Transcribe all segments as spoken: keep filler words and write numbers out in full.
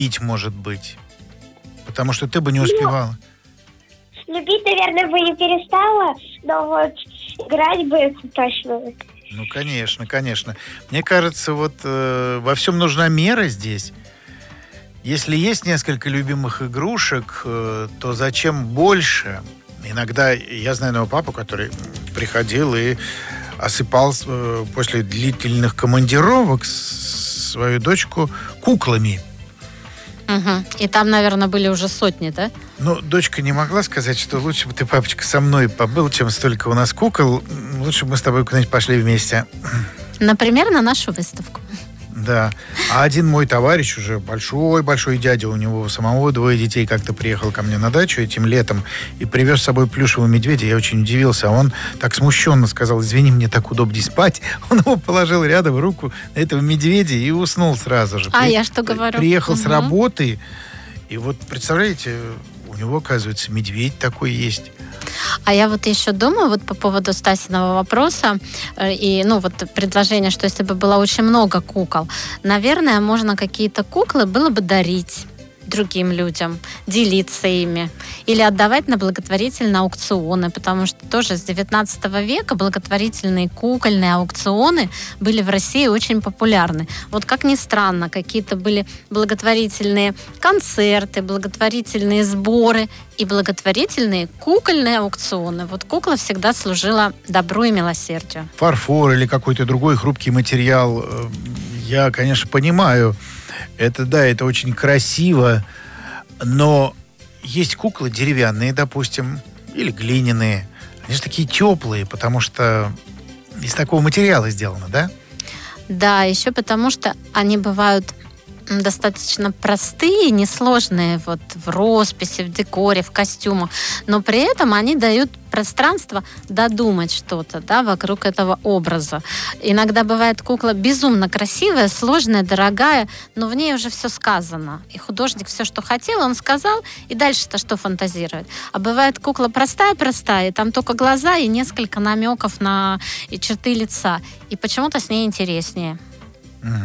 может быть? Потому что ты бы не успевала. Ну, любить, наверное, бы не перестала, но вот играть бы точно. Ну, конечно, конечно. Мне кажется, вот э, во всем нужна мера здесь. Если есть несколько любимых игрушек, э, то зачем больше? Иногда я знаю одного папу, который приходил и осыпал э, после длительных командировок свою дочку куклами. Угу. И там, наверное, были уже сотни, да? Ну, дочка не могла сказать, что лучше бы ты, папочка, со мной побыл, чем столько у нас кукол. Лучше бы мы с тобой куда-нибудь пошли вместе. Например, на нашу выставку. Да. А один мой товарищ, уже большой-большой дядя, у него самого двое детей, как-то приехал ко мне на дачу этим летом и привез с собой плюшевого медведя. Я очень удивился. А он так смущенно сказал: извини, мне так удобнее спать. Он его положил рядом руку на этого медведя и уснул сразу же. А При... я что говорю? Приехал угу. с работы, и вот, представляете, у него, оказывается, медведь такой есть. А я вот еще думаю вот по поводу Стасиного вопроса э, и, ну, вот предложение, что если бы было очень много кукол, наверное, можно какие-то куклы было бы дарить другим людям, делиться ими или отдавать на благотворительные аукционы, потому что тоже с девятнадцатого века благотворительные кукольные аукционы были в России очень популярны. Вот как ни странно, какие-то были благотворительные концерты, благотворительные сборы и благотворительные кукольные аукционы. Вот кукла всегда служила добру и милосердию. Фарфор или какой-то другой хрупкий материал, я, конечно, понимаю. Это, да, это очень красиво, но есть куклы деревянные, допустим, или глиняные. Они же такие теплые, потому что из такого материала сделано, да? Да, еще потому что они бывают достаточно простые, несложные вот в росписи, в декоре, в костюмах, но при этом они дают пространство додумать что-то, да, вокруг этого образа. Иногда бывает кукла безумно красивая, сложная, дорогая, но в ней уже все сказано. И художник все, что хотел, он сказал, и дальше-то что фантазировать. А бывает кукла простая-простая, и там только глаза и несколько намеков на и черты лица. И почему-то с ней интереснее. Mm.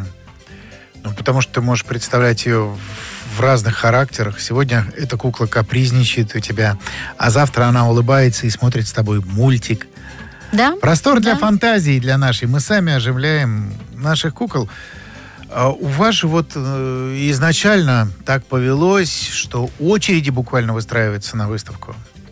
Ну, потому что ты можешь представлять ее в разных характерах. Сегодня эта кукла капризничает у тебя, а завтра она улыбается и смотрит с тобой мультик. Да? Простор для да. фантазии для нашей. Мы сами оживляем наших кукол. А у вас же вот э, изначально так повелось, что очереди буквально выстраиваются на выставку.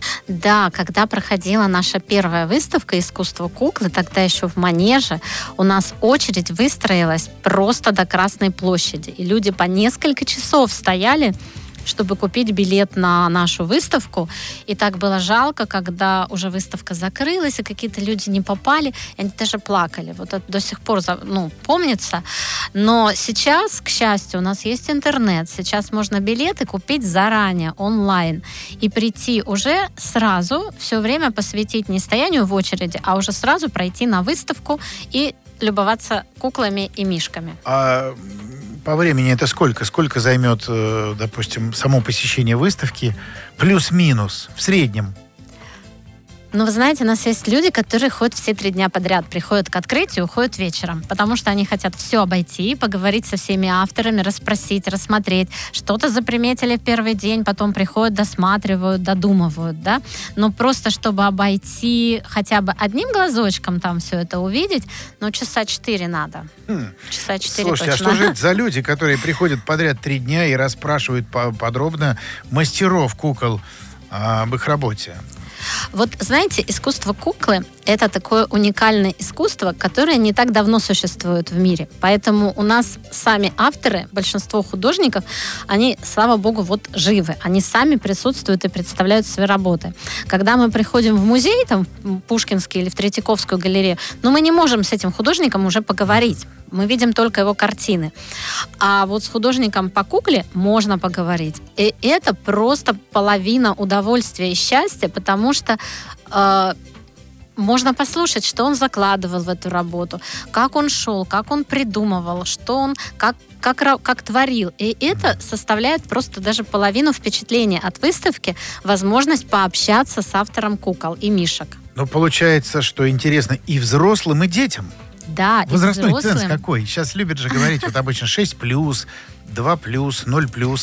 Да, когда проходила наша первая выставка «Искусство куклы», тогда еще в Манеже, у нас очередь выстроилась просто до Красной площади. И люди по несколько часов стояли, чтобы купить билет на нашу выставку. И так было жалко, когда уже выставка закрылась, и какие-то люди не попали, и они даже плакали. Вот это до сих пор, ну, помнится. Но сейчас, к счастью, у нас есть интернет. Сейчас можно билеты купить заранее, онлайн. И прийти уже сразу, все время посвятить не стоянию в очереди, а уже сразу пройти на выставку и любоваться куклами и мишками. А по времени это сколько? Сколько займет, допустим, само посещение выставки? Плюс-минус, в среднем? Ну, вы знаете, у нас есть люди, которые ходят все три дня подряд, приходят к открытию, уходят вечером, потому что они хотят все обойти, поговорить со всеми авторами, расспросить, рассмотреть, что-то заприметили в первый день, потом приходят, досматривают, додумывают, да. Но просто чтобы обойти хотя бы одним глазочком там все это увидеть, ну, часа четыре надо. Хм. Часа четыре Слушайте, точно. а что же это за люди, которые приходят подряд три дня и расспрашивают подробно мастеров кукол об их работе? Вот, знаете, искусство куклы — это такое уникальное искусство, которое не так давно существует в мире. Поэтому у нас сами авторы, большинство художников, они, слава богу, вот живы. Они сами присутствуют и представляют свои работы. Когда мы приходим в музей, там, в Пушкинский или в Третьяковскую галерею, ну, мы не можем с этим художником уже поговорить. Мы видим только его картины. А вот с художником по кукле можно поговорить. И это просто половина удовольствия и счастья, потому что э, можно послушать, что он закладывал в эту работу, как он шел, как он придумывал, что он, как, как, как творил. И это составляет просто даже половину впечатления от выставки, возможность пообщаться с автором кукол и мишек. Ну, получается, что интересно и взрослым, и детям. Да, и Возрастной ценз взрослым. какой? Сейчас любят же говорить, вот обычно шесть плюс, два плюс, ноль плюс.